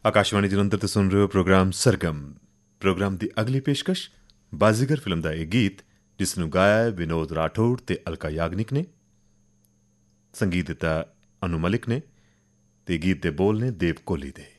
ਆਕਾਸ਼ਵਾਣੀ ਜਲੰਧਰ ਤੇ ਸੁਣ ਰਹੇ ਹੋ ਪ੍ਰੋਗਰਾਮ ਸਰਗਮ। ਪ੍ਰੋਗਰਾਮ ਦੀ ਅਗਲੀ ਪੇਸ਼ਕਸ਼ ਬਾਜ਼ੀਗਰ ਫਿਲਮ ਦਾ ਇਹ ਗੀਤ, ਜਿਸ ਨੂੰ ਗਾਇਆ ਹੈ ਵਿਨੋਦ ਰਾਠੌੜ ਤੇ ਅਲਕਾ ਯਾਗਨਿਕ ਨੇ। ਸੰਗੀਤ ਦਿੱਤਾ ਅਨੂ ਮਲਿਕ ਨੇ ਤੇ ਗੀਤ ਦੇ ਬੋਲ ਨੇ ਦੇਵ ਕੋਹਲੀ ਦੇ।